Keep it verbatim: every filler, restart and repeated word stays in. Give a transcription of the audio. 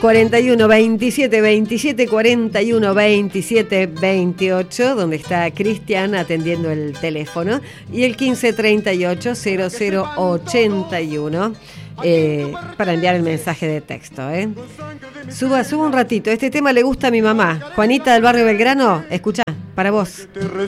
cuarenta y uno, veintisiete, veintisiete, cuarenta y uno, veintisiete, veintiocho, donde está Cristian atendiendo el teléfono, y el quince, treinta y ocho, cero cero, ochenta y uno, eh, para enviar el mensaje de texto. ¿eh? Suba, suba un ratito. Este tema le gusta a mi mamá. Juanita del barrio Belgrano, escuchá, para vos.